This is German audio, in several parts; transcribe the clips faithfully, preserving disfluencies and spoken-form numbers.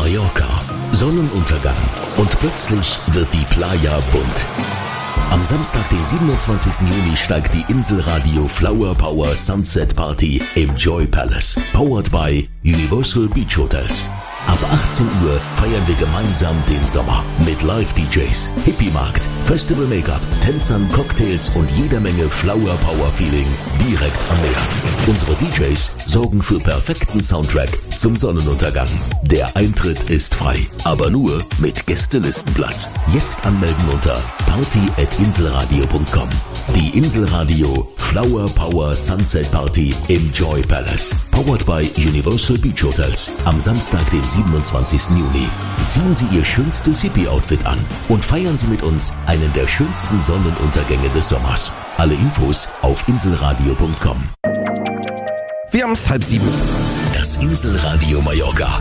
Mallorca. Sonnenuntergang und plötzlich wird die Playa bunt. Am Samstag, den siebenundzwanzigsten Juni, steigt die Inselradio Flower Power Sunset Party im Joy Palace. Powered by Universal Beach Hotels. Ab achtzehn Uhr feiern wir gemeinsam den Sommer mit Live-D Js, Hippie-Markt, Festival-Make-up, Tänzern, Cocktails und jeder Menge Flower-Power-Feeling direkt am Meer. Unsere D Js sorgen für perfekten Soundtrack zum Sonnenuntergang. Der Eintritt ist frei, aber nur mit Gästelistenplatz. Jetzt anmelden unter party at inselradio punkt com. Die Inselradio Flower Power Sunset Party im Joy Palace. Powered by Universal Beach Hotels. Am Samstag, den siebenundzwanzigsten Juni. Ziehen Sie Ihr schönstes Hippie-Outfit an und feiern Sie mit uns einen der schönsten Sonnenuntergänge des Sommers. Alle Infos auf inselradio punkt com. Wir haben es halb sieben. Das Inselradio Mallorca.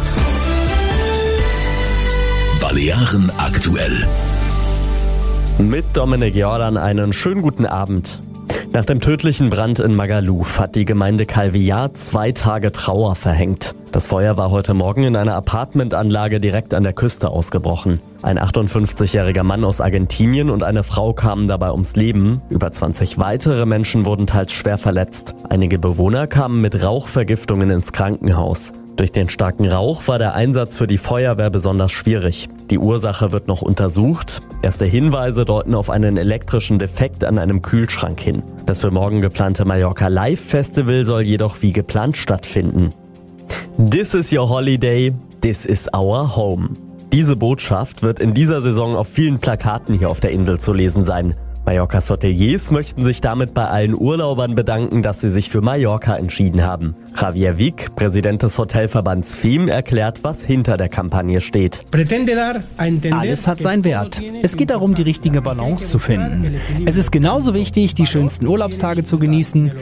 Balearen aktuell. Mit Dominik Jordan einen schönen guten Abend. Nach dem tödlichen Brand in Magaluf hat die Gemeinde Calvillar zwei Tage Trauer verhängt. Das Feuer war heute Morgen in einer Apartmentanlage direkt an der Küste ausgebrochen. Ein achtundfünfzigjähriger Mann aus Argentinien und eine Frau kamen dabei ums Leben. Über zwanzig weitere Menschen wurden teils schwer verletzt. Einige Bewohner kamen mit Rauchvergiftungen ins Krankenhaus. Durch den starken Rauch war der Einsatz für die Feuerwehr besonders schwierig. Die Ursache wird noch untersucht. Erste Hinweise deuten auf einen elektrischen Defekt an einem Kühlschrank hin. Das für morgen geplante Mallorca Live Festival soll jedoch wie geplant stattfinden. This is your holiday, this is our home. Diese Botschaft wird in dieser Saison auf vielen Plakaten hier auf der Insel zu lesen sein. Mallorcas Hoteliers möchten sich damit bei allen Urlaubern bedanken, dass sie sich für Mallorca entschieden haben. Javier Vic, Präsident des Hotelverbands F I M, erklärt, was hinter der Kampagne steht. Alles hat seinen Wert. Es geht darum, die richtige Balance zu finden. Es ist genauso wichtig, die schönsten Urlaubstage zu genießen,